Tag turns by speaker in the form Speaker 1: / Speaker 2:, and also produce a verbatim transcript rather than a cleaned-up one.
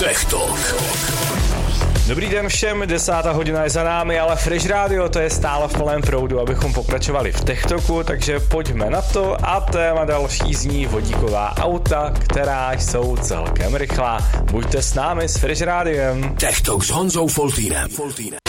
Speaker 1: Tech Talk.
Speaker 2: Dobrý den všem, desátá hodina je za námi, ale Fresh Radio to je stále v plném proudu, abychom pokračovali v Tech Talku, takže pojďme na to a téma další zní vodíková auta, která jsou celkem rychlá. Buďte s námi s Fresh Radiem.
Speaker 1: Tech Talk s Honzou Foltýnem.